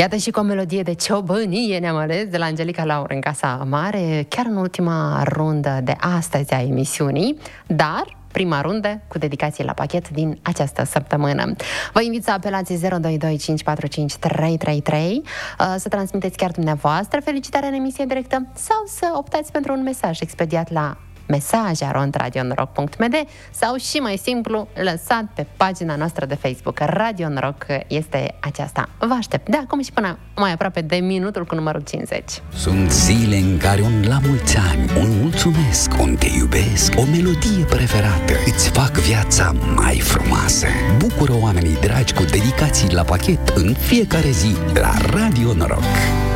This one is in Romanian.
Iată și cu o melodie de ciobănie ne-am ales de la Angelica Laur în Casa Mare, chiar în ultima rundă de astăzi a emisiunii, dar prima rundă cu dedicații la pachet din această săptămână. Vă invit să apelați 022 545 333, să transmiteți chiar dumneavoastră felicitarea în emisie directă sau să optați pentru un mesaj expediat la mesaj@radionorock.md sau și mai simplu lăsat pe pagina noastră de Facebook. Radio Noroc este aceasta. Vă aștept de acum și până mai aproape de minutul cu numărul 50. Sunt zile în care un la mulți ani, un mulțumesc, un te iubesc, o melodie preferată îți fac viața mai frumoasă. Bucură oamenii dragi cu dedicații la pachet în fiecare zi la Radio Noroc.